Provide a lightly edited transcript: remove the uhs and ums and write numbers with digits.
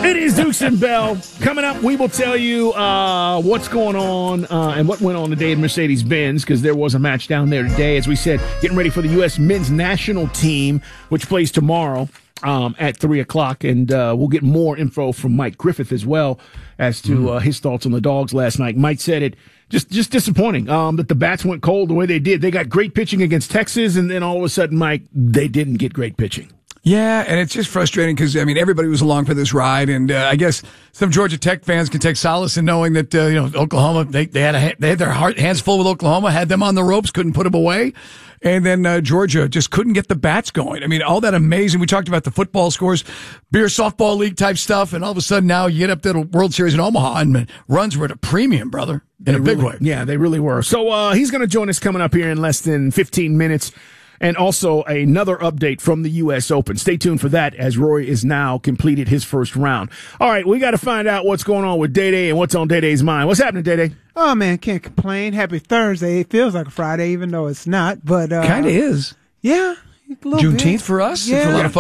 It is Dukes and Bell. Coming up, we will tell you what's going on and what went on today at Mercedes-Benz, because there was a match down there today. As we said, getting ready for the U.S. men's national team, which plays tomorrow at 3 o'clock. And we'll get more info from Mike Griffith as well as to his thoughts on the Dogs last night. Mike said it just disappointing that the bats went cold the way they did. They got great pitching against Texas, and then all of a sudden, Mike, they didn't get great pitching. Yeah, and it's just frustrating because, I mean, everybody was along for this ride, and I guess some Georgia Tech fans can take solace in knowing that, Oklahoma, they had their hands full with Oklahoma, had them on the ropes, couldn't put them away, and then Georgia just couldn't get the bats going. I mean, all that amazing, we talked about the football scores, beer softball league type stuff, and all of a sudden now you get up to the World Series in Omaha, and runs were at a premium, brother, in a big way. Yeah, they really were. So he's going to join us coming up here in less than 15 minutes. And also another update from the U.S. Open. Stay tuned for that as Roy is now completed his first round. All right, we got to find out what's going on with Day-Day and what's on Day-Day's mind. What's happening, Day-Day? Oh, man, can't complain. Happy Thursday. It feels like a Friday, even though it's not. But kind of is. Yeah. Juneteenth for us. Yeah. For a lot of folks.